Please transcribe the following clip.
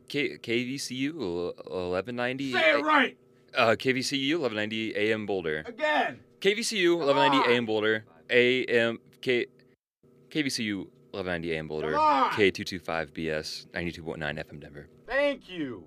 KVCU 1190. Say it right! KVCU 1190 AM Boulder. Again! KVCU 1190 AM Boulder. KVCU 1190 AM Boulder. Come on! K225BS 92.9 FM Denver. Thank you!